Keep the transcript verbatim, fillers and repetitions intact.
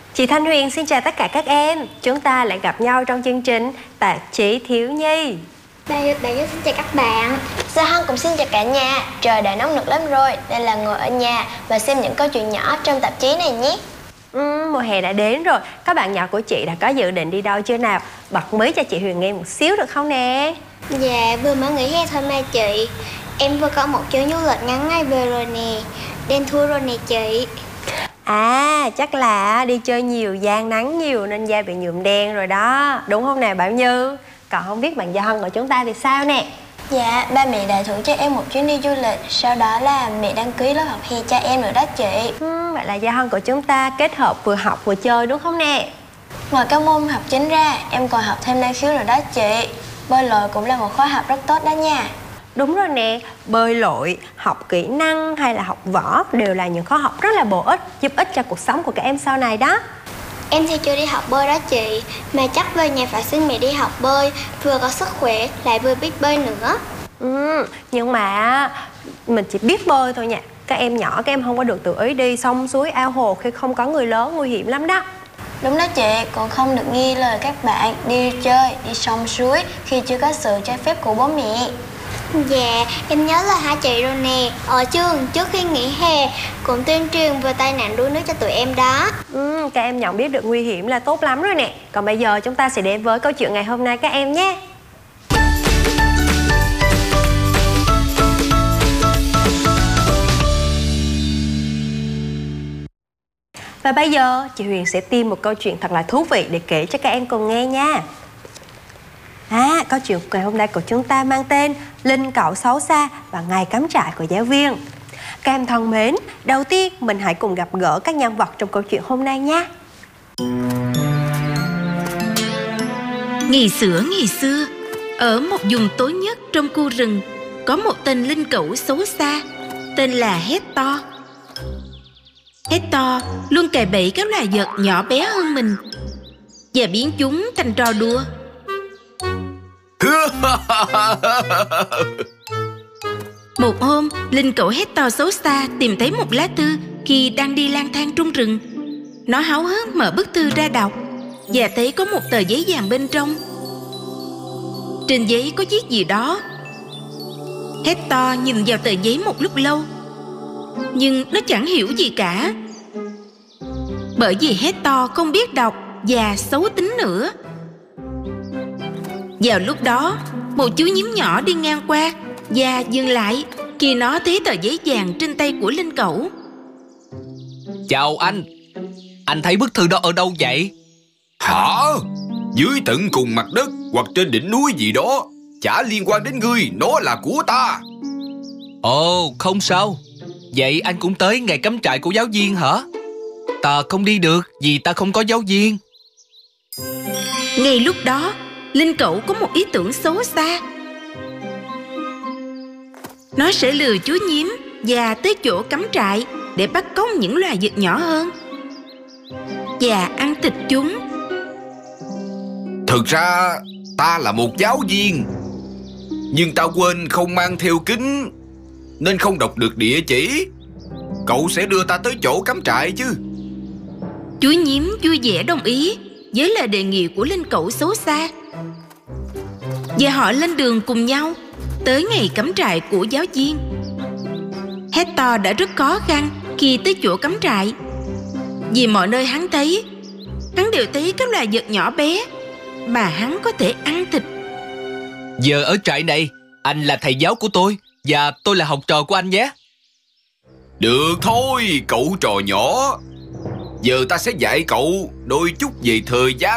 Chị Thanh Huyền xin chào tất cả các em. Chúng ta lại gặp nhau trong chương trình Tạp chí Thiếu Nhi. Bà Đại Giáo xin chào các bạn. Gia Hân cũng xin chào cả nhà. Trời đã nóng nực lắm rồi, nên là ngồi ở nhà và xem những câu chuyện nhỏ trong tạp chí này nhé. Ừ, mùa hè đã đến rồi. Các bạn nhỏ của chị đã có dự định đi đâu chưa nào? Bật mí cho chị Huyền nghe một xíu được không nè? Dạ, vừa mới nghỉ hè thôi mà chị. Em vừa có một chuyến du lịch ngắn ngày về rồi nè. Đen tour rồi nè chị. À, chắc là đi chơi nhiều, da nắng nhiều nên da bị nhuộm đen rồi đó. Đúng không nè Bảo Như? Còn không biết bạn Gia Hân của chúng ta thì sao nè? Dạ, ba mẹ đã thưởng cho em một chuyến đi du lịch. Sau đó là mẹ đăng ký lớp học hè cho em nữa đó chị. ừ, Vậy là Gia Hân của chúng ta kết hợp vừa học vừa chơi đúng không nè? Ngoài các môn học chính ra, em còn học thêm năng khiếu nữa đó chị. Bơi lội cũng là một khóa học rất tốt đó nha. Đúng rồi nè, bơi lội, học kỹ năng hay là học võ đều là những khóa học rất là bổ ích, giúp ích cho cuộc sống của các em sau này đó. Em thì chưa đi học bơi đó chị. Mà chắc về nhà phải xin mẹ đi học bơi. Vừa có sức khỏe, lại vừa biết bơi nữa. Ừ, nhưng mà mình chỉ biết bơi thôi nha. Các em nhỏ, các em không có được tự ý đi sông suối ao hồ khi không có người lớn, nguy hiểm lắm đó. Đúng đó chị, còn không được nghe lời các bạn đi chơi, đi sông suối khi chưa có sự cho phép của bố mẹ. Dạ, em nhớ là hai chị rồi nè. Ở trường trước khi nghỉ hè cũng tuyên truyền về tai nạn đuối nước cho tụi em đó. ừ, Các em nhận biết được nguy hiểm là tốt lắm rồi nè. Còn bây giờ chúng ta sẽ đến với câu chuyện ngày hôm nay các em nhé. Và bây giờ chị Huyền sẽ tìm một câu chuyện thật là thú vị để kể cho các em cùng nghe nha. À, câu chuyện ngày hôm nay của chúng ta mang tên Linh Cẩu Xấu Xa và Ngày Cắm Trại của Giáo Viên. Các em thân mến, đầu tiên mình hãy cùng gặp gỡ các nhân vật trong câu chuyện hôm nay nha. Ngày xưa ngày xưa, ở một vùng tối nhất trong khu rừng, có một tên linh cẩu xấu xa, tên là Hector. Hector luôn cày bẫy các loài vật nhỏ bé hơn mình và biến chúng thành trò đùa. Một hôm, linh cẩu Hector xấu xa tìm thấy một lá thư khi đang đi lang thang trong rừng. Nó háo hức mở bức thư ra đọc và thấy có một tờ giấy vàng bên trong. Trên giấy có viết gì đó. Hector nhìn vào tờ giấy một lúc lâu, nhưng nó chẳng hiểu gì cả, bởi vì Hector không biết đọc và xấu tính nữa. Vào lúc đó, một chú nhím nhỏ đi ngang qua và dừng lại khi nó thấy tờ giấy vàng trên tay của linh cẩu. Chào anh, anh thấy bức thư đó ở đâu vậy? Hả? Dưới tận cùng mặt đất hoặc trên đỉnh núi gì đó, chả liên quan đến ngươi, nó là của ta. Ồ, không sao. Vậy anh cũng tới ngày cắm trại của giáo viên hả? Ta không đi được vì ta không có giáo viên. Ngay lúc đó, linh cẩu có một ý tưởng xấu xa. Nó sẽ lừa chú nhím và tới chỗ cắm trại để bắt cóc những loài vật nhỏ hơn và ăn thịt chúng. Thực ra ta là một giáo viên, nhưng ta quên không mang theo kính nên không đọc được địa chỉ. Cậu sẽ đưa ta tới chỗ cắm trại chứ? Chú nhím vui vẻ đồng ý với lời đề nghị của linh cẩu xấu xa, và họ lên đường cùng nhau tới ngày cắm trại của giáo viên. Hector đã rất khó khăn khi tới chỗ cắm trại, vì mọi nơi hắn thấy, hắn đều thấy các loài vật nhỏ bé mà hắn có thể ăn thịt. Giờ ở trại này, anh là thầy giáo của tôi và tôi là học trò của anh nhé. Được thôi, cậu trò nhỏ. Giờ ta sẽ dạy cậu đôi chút về thời gian